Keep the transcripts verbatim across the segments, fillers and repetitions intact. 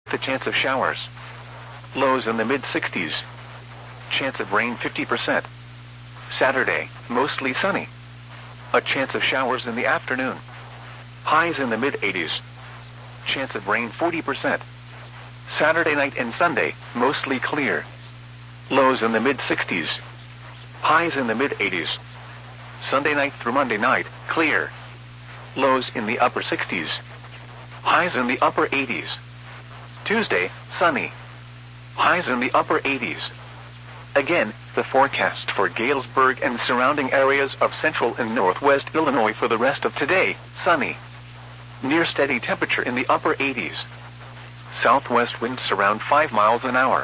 The chance of showers. Lows in the mid sixties. Chance of rain fifty percent. Saturday, mostly sunny. A chance of showers in the afternoon. Highs in the mid eighties. Chance of rain forty percent. Saturday night and Sunday, mostly clear. Lows in the mid sixties. Highs in the mid eighties. Sunday night through Monday night, clear. Lows in the upper sixties. Highs in the upper eighties. Tuesday, sunny. Highs in the upper eighties. Again, the forecast for Galesburg and surrounding areas of central and northwest Illinois for the rest of today, sunny. Near steady temperature in the upper eighties. Southwest winds around five miles an hour.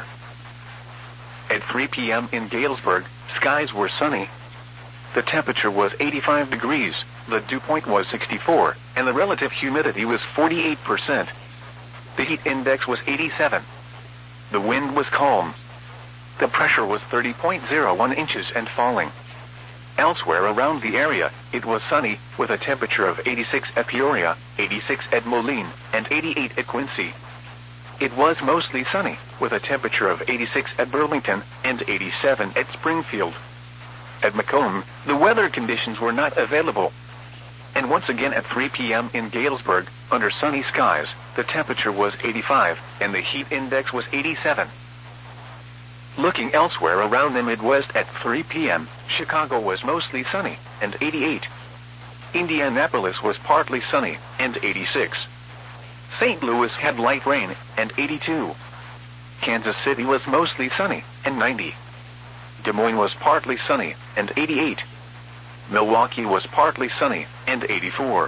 At three p.m. in Galesburg, skies were sunny. The temperature was eighty-five degrees, the dew point was sixty-four, and the relative humidity was forty-eight percent. The heat index was eighty-seven. The wind was calm. The pressure was thirty point zero one inches and falling. Elsewhere around the area, it was sunny, with a temperature of eighty-six at Peoria, eighty-six at Moline, and eighty-eight at Quincy. It was mostly sunny, with a temperature of eighty-six at Burlington, and eighty-seven at Springfield. At Macomb, the weather conditions were not available. And once again at three p.m. in Galesburg, under sunny skies, the temperature was eighty-five, and the heat index was eighty-seven. Looking elsewhere around the Midwest at three p.m., Chicago was mostly sunny, and eighty-eight. Indianapolis was partly sunny, and eighty-six. Saint Louis had light rain, and eighty-two. Kansas City was mostly sunny, and ninety. Des Moines was partly sunny, and eighty-eight. Milwaukee was partly sunny, and eighty-four.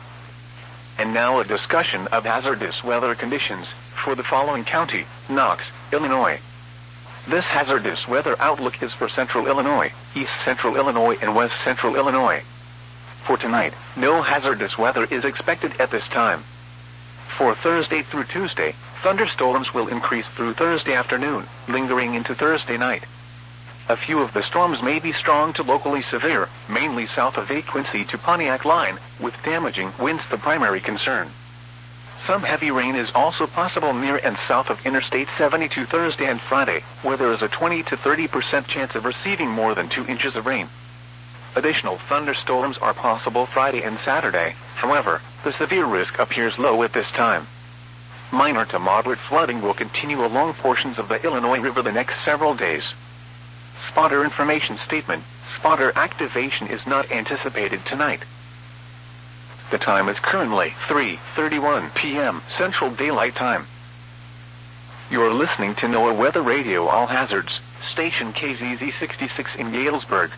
And now a discussion of hazardous weather conditions for the following county, Knox, Illinois. This hazardous weather outlook is for central Illinois, east central Illinois, and west central Illinois. For tonight, no hazardous weather is expected at this time. For Thursday through Tuesday, thunderstorms will increase through Thursday afternoon, lingering into Thursday night. A few of the storms may be strong to locally severe, mainly south of eight Quincy to Pontiac line, with damaging winds the primary concern. Some heavy rain is also possible near and south of Interstate seventy-two Thursday and Friday, where there is a twenty to thirty percent chance of receiving more than two inches of rain. Additional thunderstorms are possible Friday and Saturday, however, the severe risk appears low at this time. Minor to moderate flooding will continue along portions of the Illinois River the next several days. Spotter information statement: spotter activation is not anticipated tonight. The time is currently three thirty-one p.m. Central Daylight Time. You're listening to NOAA Weather Radio All Hazards, station K Z Z sixty-six in Galesburg.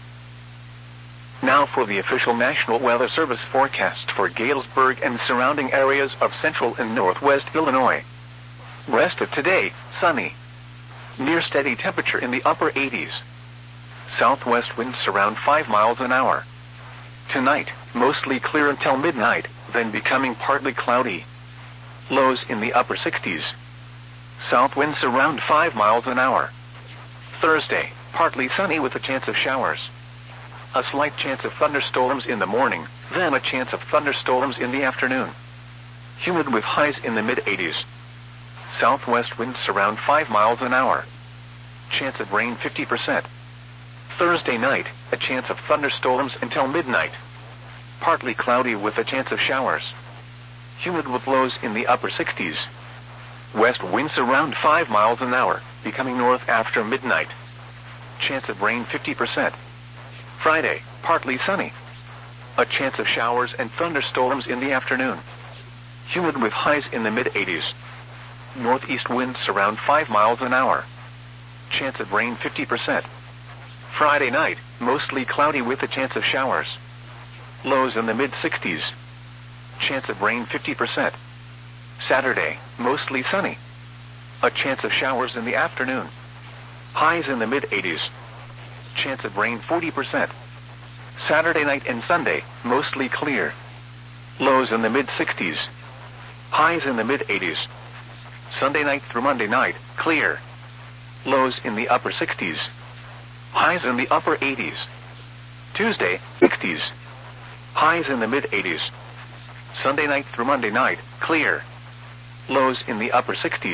Now for the official National Weather Service forecast for Galesburg and surrounding areas of central and northwest Illinois. Rest of today, sunny. Near steady temperature in the upper eighties. Southwest winds around five miles an hour. Tonight, mostly clear until midnight, then becoming partly cloudy. Lows in the upper sixties. South winds around five miles an hour. Thursday, partly sunny with a chance of showers. A slight chance of thunderstorms in the morning, then a chance of thunderstorms in the afternoon. Humid with highs in the mid eighties. Southwest winds around five miles an hour. Chance of rain fifty percent. Thursday night, a chance of thunderstorms until midnight. Partly cloudy with a chance of showers. Humid with lows in the upper sixties. West winds around five miles an hour, becoming north after midnight. Chance of rain fifty percent. Friday, partly sunny. A chance of showers and thunderstorms in the afternoon. Humid with highs in the mid eighties. Northeast winds around five miles an hour. Chance of rain fifty percent. Friday night, mostly cloudy with a chance of showers. Lows in the mid sixties. Chance of rain fifty percent. Saturday, mostly sunny. A chance of showers in the afternoon. Highs in the mid eighties. Chance of rain forty percent. Saturday night and Sunday, mostly clear. Lows in the mid sixties. Highs in the mid eighties. Sunday night through Monday night, clear. Lows in the upper sixties. Highs in the upper eighties. Tuesday, sixties. Highs in the mid eighties. Sunday night through Monday night, clear. Lows in the upper sixties.